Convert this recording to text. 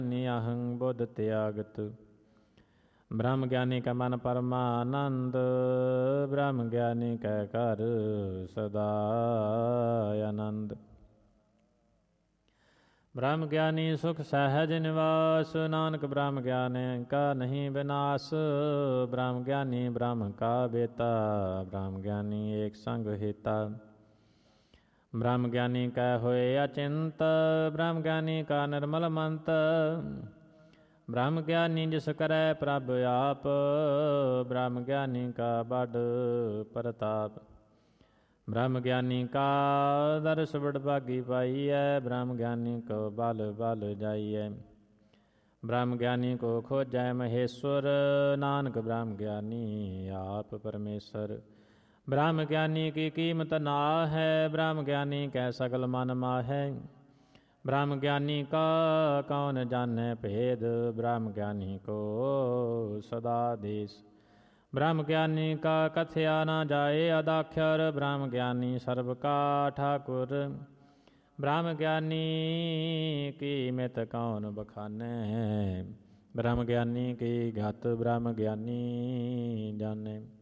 अहं बुद्ध त्यागत। ब्रह्म ज्ञानी का मन परमानंद, ब्रह्म ज्ञानी कै कर सदा आनंद। ब्रह्म ज्ञानी सुख सहज निवास, नानक ब्रह्म ज्ञानी का नहीं विनाश। ब्रह्म ज्ञानी ब्रह्म का बेटा, ब्रह्म ज्ञानी एक संग हिता। ब्रह्म ज्ञानी कै होए अचिंत, ब्रह्म ज्ञानी का निर्मल मंत। ब्रह्म ज्ञानी जिस करै प्रभ आप, ब्रह्म ज्ञानी का बड़ प्रताप। ब्रह्म ज्ञानी का दर्श बड़भागी पाइयै, ब्रह्म ज्ञानी को बल बल जाइयै। ब्रह्म ज्ञानी को खोजै महेश्वर, नानक ब्रह्म ज्ञानी आप परमेश्वर। ब्रह्म ज्ञानी की कीमत ना है, ब्रह्म ज्ञानी कै सकल मन माहै। ब्रह्म ज्ञानी का कौन जाने भेद, ब्रह्म ज्ञानी को सदा देश। ब्रह्म ज्ञानी का कथया न जाए अदाख्यर, ब्रह्म ज्ञानी सर्व का ठाकुर। ब्रह्म ज्ञानी की मित कौन बखाने, ब्रह्म ज्ञानी की घत ब्रह्म ज्ञानी जाने।